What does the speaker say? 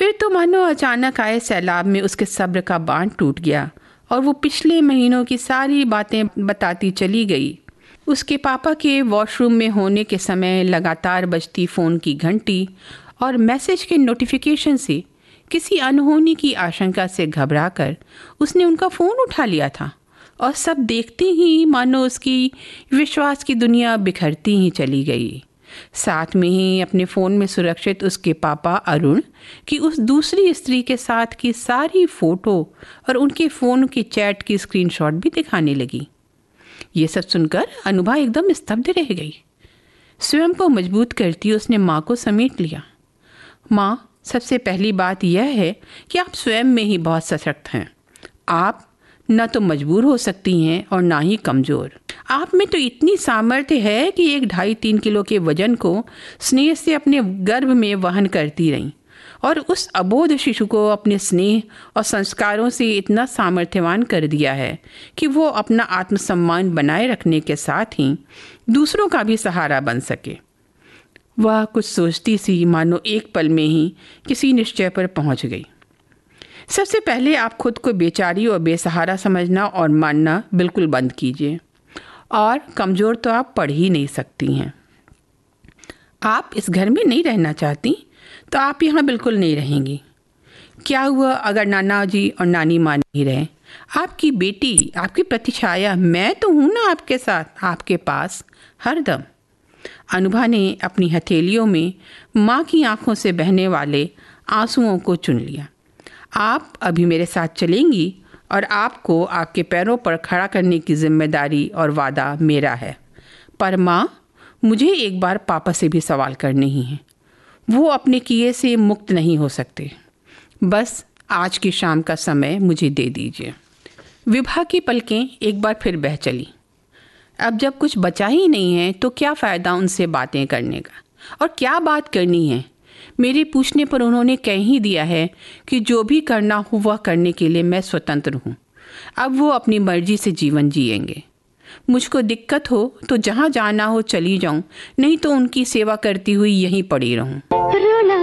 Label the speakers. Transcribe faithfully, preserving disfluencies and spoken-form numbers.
Speaker 1: फिर तो मानो अचानक आए सैलाब में उसके सब्र का बांध टूट गया और वो पिछले महीनों की सारी बातें बताती चली गई। उसके पापा के वॉशरूम में होने के समय लगातार बजती फ़ोन की घंटी और मैसेज के नोटिफिकेशन से किसी अनहोनी की आशंका से घबराकर उसने उनका फ़ोन उठा लिया था और सब देखते ही मानो उसकी विश्वास की दुनिया बिखरती ही चली गई। साथ में ही अपने फ़ोन में सुरक्षित उसके पापा अरुण की उस दूसरी स्त्री के साथ की सारी फ़ोटो और उनके फ़ोन के चैट की स्क्रीनशॉट भी दिखाने लगी। ये सब सुनकर अनुभा एकदम स्तब्ध रह गई। स्वयं को मजबूत करती उसने माँ को समेट लिया। माँ, सबसे पहली बात यह है कि आप स्वयं में ही बहुत सशक्त हैं। आप न तो मजबूर हो सकती हैं और ना ही कमज़ोर। आप में तो इतनी सामर्थ्य है कि एक ढाई तीन किलो के वजन को स्नेह से अपने गर्भ में वहन करती रहीं और उस अबोध शिशु को अपने स्नेह और संस्कारों से इतना सामर्थ्यवान कर दिया है कि वो अपना आत्मसम्मान बनाए रखने के साथ ही दूसरों का भी सहारा बन सके। वह कुछ सोचती सी मानो एक पल में ही किसी निश्चय पर पहुंच गई। सबसे पहले आप खुद को बेचारी और बेसहारा समझना और मानना बिल्कुल बंद कीजिए। और कमज़ोर तो आप पढ़ ही नहीं सकती हैं। आप इस घर में नहीं रहना चाहती तो आप यहाँ बिल्कुल नहीं रहेंगी। क्या हुआ अगर नाना जी और नानी माँ नहीं रहे? आपकी बेटी, आपकी प्रतिछाया, मैं तो हूँ ना आपके साथ, आपके पास हरदम। अनुभा ने अपनी हथेलियों में माँ की आंखों से बहने वाले आंसुओं को चुन लिया। आप अभी मेरे साथ चलेंगी और आपको आपके पैरों पर खड़ा करने की जिम्मेदारी और वादा मेरा है। पर माँ, मुझे एक बार पापा से भी सवाल करने ही हैं। वो अपने किए से मुक्त नहीं हो सकते। बस आज की शाम का समय मुझे दे दीजिए। विभा की पलकें एक बार फिर बह चली। अब जब कुछ बचा ही नहीं है तो क्या फ़ायदा उनसे बातें करने का, और क्या बात करनी है। मेरे पूछने पर उन्होंने कह ही दिया है कि जो भी करना हो वह करने के लिए मैं स्वतंत्र हूँ। अब वो अपनी मर्जी से जीवन जिएंगे। मुझको दिक्कत हो तो जहाँ जाना हो चली जाऊँ, नहीं तो उनकी सेवा करती हुई यहीं पड़ी रहूँ।